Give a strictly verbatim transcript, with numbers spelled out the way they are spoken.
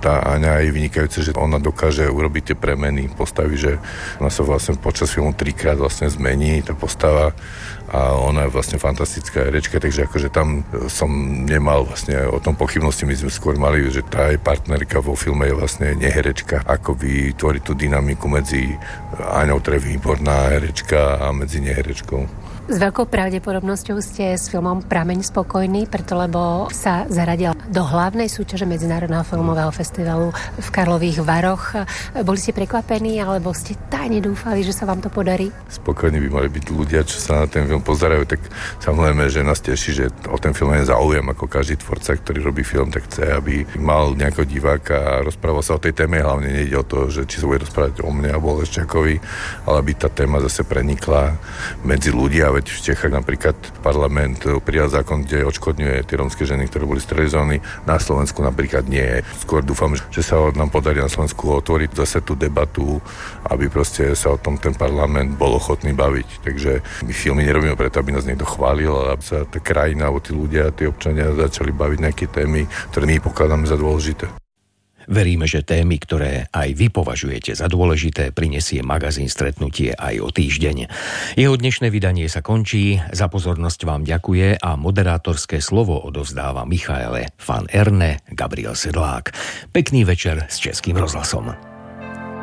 tá Áňa je vynikajúce, že ona dokáže urobiť tie premeny postavy, že ona sa vlastne počas filmu trikrát vlastne zmení tá postava a ona je vlastne fantastická herečka, takže akože tam som nemal vlastne o tom pochybnosti, my sme skôr mali, že tá jej partnerka vo filme je vlastne neherečka, ako vytvoriť tú dynamiku medzi Áňou, ktorá je výborná herečka a medzi neherečkou. S veľkou pravdepodobnosťou ste s filmom Prameň spokojní, preto lebo sa zaradil do hlavnej súťaže Medzinárodného filmového festivalu v Karlových Varoch. Boli ste prekvapení, alebo ste tajne dúfali, že sa vám to podarí? Spokojní by mali byť ľudia, čo sa na ten film pozerajú, tak samozrejme, že nás teší, že o ten film je záujem, ako každý tvorca, ktorý robí film, tak chce, aby mal nejakého diváka a rozprával sa o tej téme, hlavne nejde o to, že či sa bude rozprávať o mne alebo o Leščákovi, ale aby tá téma zase prenikla medzi ľudia. Veď v Čechách napríklad parlament prijal zákon, kde odškodňuje tie rómske ženy, ktoré boli sterilizované. Na Slovensku napríklad nie. Skôr dúfam, že sa nám podarí na Slovensku otvoriť zase tú debatu, aby proste sa o tom ten parlament bol ochotný baviť. Takže my filmy nerobíme preto, aby nás niekto chválil, ale aby sa tá krajina, alebo tí ľudia, tí občania začali baviť nejaké témy, ktoré my pokladáme za dôležité. Veríme, že témy, ktoré aj vy považujete za dôležité, prinesie magazín Stretnutie aj o týždeň. Jeho dnešné vydanie sa končí, za pozornosť vám ďakuje a moderátorské slovo odovzdáva Michaele van Erne Gabriel Sedlák. Pekný večer s Českým rozhlasom.